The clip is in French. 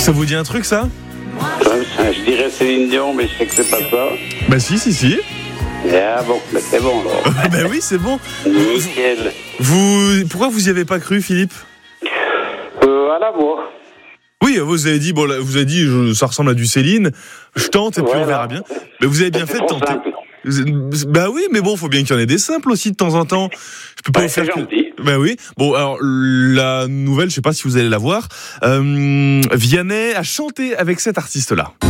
Ça vous dit un truc, ça? Je dirais Céline Dion, mais je sais que c'est pas ça. Bah si. Ah bon, bah c'est bon alors. Bah oui, c'est bon. Nickel. Pourquoi vous y avez pas cru, Philippe? À la voix. Oui, vous avez dit, ça ressemble à du Céline. Je tente et puis on verra bien. Mais vous avez bien fait de tenter. Bah oui, mais bon, faut bien qu'il y en ait des simples aussi de temps en temps. Je peux pas vous faire c'est gentil. Bah oui. Bon, alors la nouvelle, je sais pas si vous allez la voir. Vianney a chanté avec cet artiste-là.